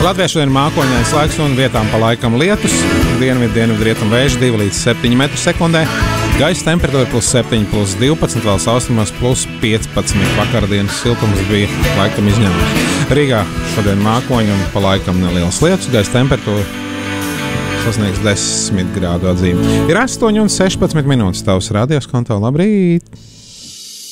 Latvijā šodien mākoņains laiks un vietām pa laikam lietus. Dienvidu rietumu vējš 2 līdz 7 metru sekundē. Gaisa temperatūra +7, +12, vēl austrumos +15. Vakardienas siltums bija laikam izņemts. Rīgā šodien mākoņi un pa laikam nelielas lietus. Gaisa temperatūra sasniegs 10 grādu atzīmi. Ir 8:16 minūtes. Tavs radios konto. Labrīt!